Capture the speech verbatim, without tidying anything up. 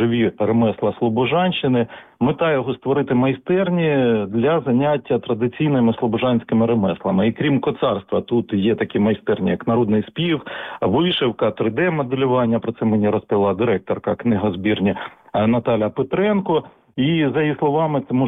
живі ремесла Слобожанщини. Мета його створити майстерні для заняття традиційними слобожанськими ремеслами. І крім коцарства, тут є такі майстерні, як народний спів, вишивка, три де-моделювання. Про це мені розповіла директорка книгозбірні Наталя Петренко. І за її словами, це може